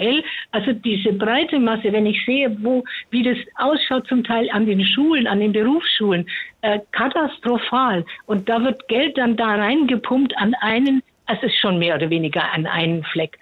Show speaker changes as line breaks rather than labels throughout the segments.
aktuell, also diese breite Masse, wenn ich sehe, wie das ausschaut zum Teil an den Schulen, an den Berufsschulen, katastrophal. Und da wird Geld dann da reingepumpt es ist schon mehr oder weniger an einen Fleck.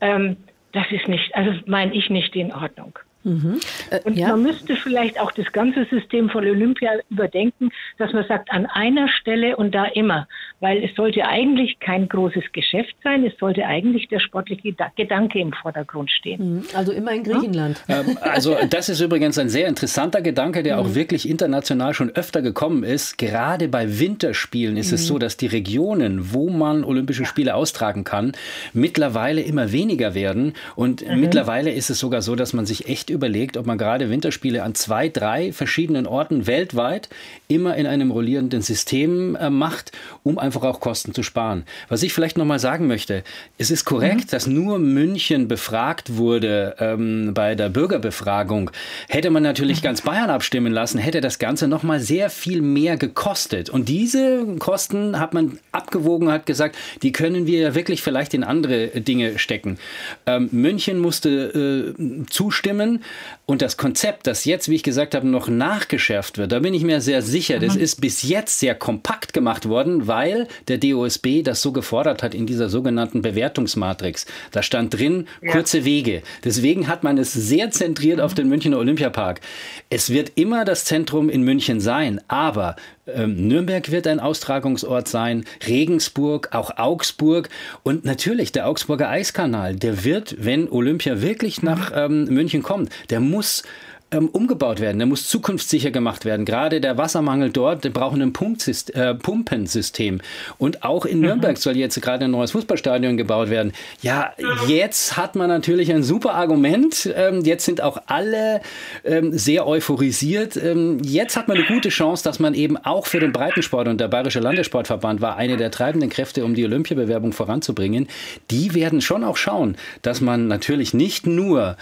Das ist nicht, also meine ich nicht in Ordnung. Und man müsste vielleicht auch das ganze System von Olympia überdenken, dass man sagt, an einer Stelle und da immer. Weil es sollte eigentlich kein großes Geschäft sein, es sollte eigentlich der sportliche Gedanke im Vordergrund stehen.
Also immer in Griechenland.
Also das ist übrigens ein sehr interessanter Gedanke, der auch wirklich international schon öfter gekommen ist. Gerade bei Winterspielen ist es so, dass die Regionen, wo man Olympische Spiele austragen kann, mittlerweile immer weniger werden. Und mittlerweile ist es sogar so, dass man sich echt überlegt, ob man gerade Winterspiele an 2, 3 verschiedenen Orten weltweit immer in einem rollierenden System macht, um einfach auch Kosten zu sparen. Was ich vielleicht nochmal sagen möchte, es ist korrekt, dass nur München befragt wurde bei der Bürgerbefragung. Hätte man natürlich ganz Bayern abstimmen lassen, hätte das Ganze nochmal sehr viel mehr gekostet. Und diese Kosten hat man abgewogen, hat gesagt, die können wir ja wirklich vielleicht in andere Dinge stecken. München musste zustimmen. Und das Konzept, das jetzt, wie ich gesagt habe, noch nachgeschärft wird, da bin ich mir sehr sicher, das ist bis jetzt sehr kompakt gemacht worden, weil der DOSB das so gefordert hat in dieser sogenannten Bewertungsmatrix. Da stand drin, kurze Wege. Deswegen hat man es sehr zentriert auf den Münchner Olympiapark. Es wird immer das Zentrum in München sein, aber Nürnberg wird ein Austragungsort sein, Regensburg, auch Augsburg und natürlich der Augsburger Eiskanal. Der wird, wenn Olympia wirklich nach München kommt, der muss umgebaut werden, der muss zukunftssicher gemacht werden. Gerade der Wassermangel dort, der braucht ein Pumpensystem. Und auch in Nürnberg soll jetzt gerade ein neues Fußballstadion gebaut werden. Ja, jetzt hat man natürlich ein super Argument. Jetzt sind auch alle sehr euphorisiert. Jetzt hat man eine gute Chance, dass man eben auch für den Breitensport, und der Bayerische Landessportverband war eine der treibenden Kräfte, um die Olympiabewerbung voranzubringen, die werden schon auch schauen, dass man natürlich nicht nur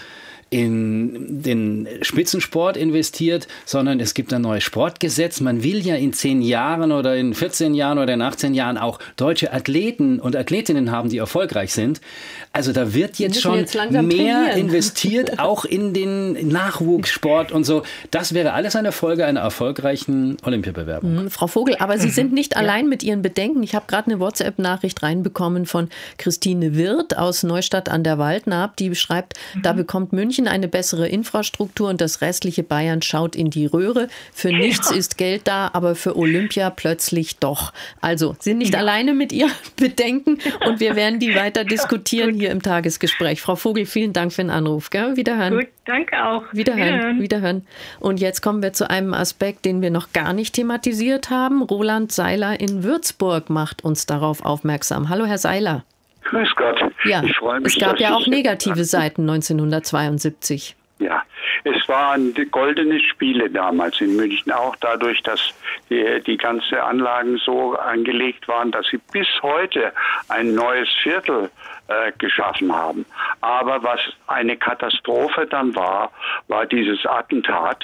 in den Spitzensport investiert, sondern es gibt ein neues Sportgesetz. Man will ja in 10 Jahren oder in 14 Jahren oder in 18 Jahren auch deutsche Athleten und Athletinnen haben, die erfolgreich sind. Also da wird jetzt schon mehr investiert, auch in den Nachwuchssport und so. Das wäre alles eine Folge einer erfolgreichen Olympiabewerbung.
Frau Vogel, aber Sie sind nicht allein mit Ihren Bedenken. Ich habe gerade eine WhatsApp-Nachricht reinbekommen von Christine Wirth aus Neustadt an der Waldnaab. Die schreibt, da bekommt München eine bessere Infrastruktur und das restliche Bayern schaut in die Röhre. Für nichts ist Geld da, aber für Olympia plötzlich doch. Also, sind nicht alleine mit Ihren Bedenken und wir werden die weiter diskutieren hier im Tagesgespräch. Frau Vogel, vielen Dank für den Anruf. Gell? Wiederhören.
Gut, danke auch.
Wiederhören. Und jetzt kommen wir zu einem Aspekt, den wir noch gar nicht thematisiert haben. Roland Seiler in Würzburg macht uns darauf aufmerksam. Hallo, Herr Seiler.
Grüß Gott.
Ja,
ich freue mich,
es gab ja auch negative Seiten 1972.
Ja, es waren die goldene Spiele damals in München, auch dadurch, dass die ganze Anlagen so angelegt waren, dass sie bis heute ein neues Viertel geschaffen haben. Aber was eine Katastrophe dann war dieses Attentat,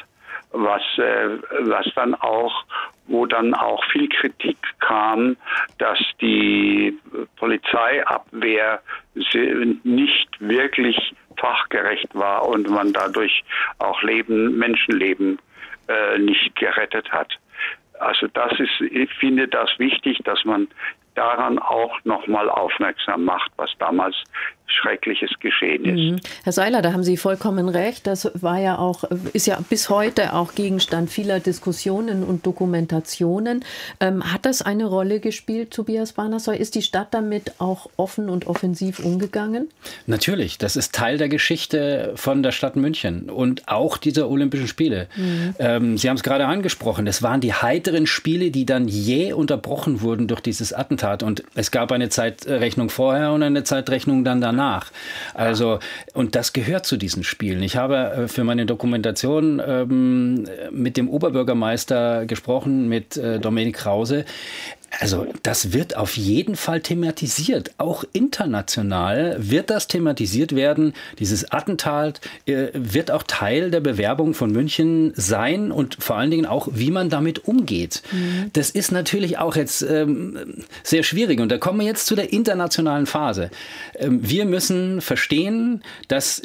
wo dann auch viel Kritik kam, dass die Polizeiabwehr nicht wirklich fachgerecht war und man dadurch auch Menschenleben nicht gerettet hat. Also ich finde das wichtig, dass man daran auch nochmal aufmerksam macht, was damals Schreckliches geschehen ist.
Herr Seiler, da haben Sie vollkommen recht. Das ist ja bis heute auch Gegenstand vieler Diskussionen und Dokumentationen. Hat das eine Rolle gespielt, Tobias Banassoy? Ist die Stadt damit auch offen und offensiv umgegangen?
Natürlich, das ist Teil der Geschichte von der Stadt München und auch dieser Olympischen Spiele. Sie haben es gerade angesprochen, es waren die heiteren Spiele, die dann jäh unterbrochen wurden durch dieses Attentat. Und es gab eine Zeitrechnung vorher und eine Zeitrechnung dann danach. Also, und das gehört zu diesen Spielen. Ich habe für meine Dokumentation mit dem Oberbürgermeister gesprochen, mit Dominik Krause. Also das wird auf jeden Fall thematisiert. Auch international wird das thematisiert werden. Dieses Attentat wird auch Teil der Bewerbung von München sein und vor allen Dingen auch, wie man damit umgeht. Das ist natürlich auch jetzt sehr schwierig. Und da kommen wir jetzt zu der internationalen Phase. Wir müssen verstehen, dass